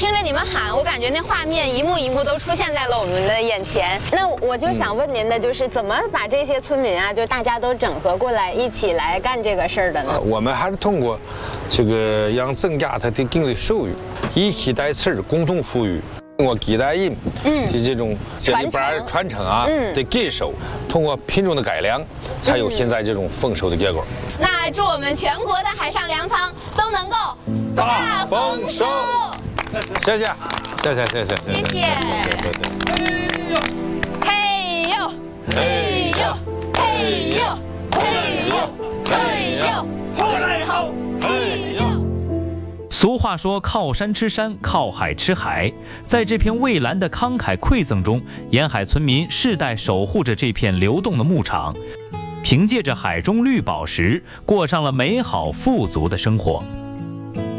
听着你们喊，我感觉那画面一幕一幕都出现在了我们的眼前。那我就想问您的就是怎么把这些村民啊，就大家都整合过来，一起来干这个事儿的呢？ 我们还是通过这个让增加他的经济收入，一起带刺儿，共同富裕。通过几代人的这种这里边传承啊的技术，通过品种的改良，才有现在这种丰收的结果。 那祝我们全国的海上粮仓都能够大丰收！ 谢谢，谢谢，谢谢， 谢谢。嘿呦，嘿呦，嘿呦，嘿呦，嘿呦，呼来好，嘿呦。 俗话说靠山吃山，靠海吃海。在这片蔚蓝的慷慨馈赠中，沿海村民世代守护着这片流动的牧场，凭借着海中绿宝石，过上了美好富足的生活。